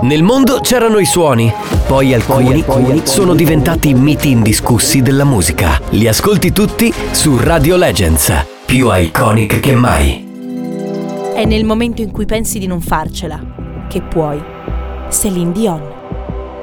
Nel mondo c'erano i suoni, poi alcuni sono diventati miti indiscussi della musica. Li ascolti tutti su Radio Legends, più iconic che mai. È nel momento in cui pensi di non farcela che puoi. Céline Dion.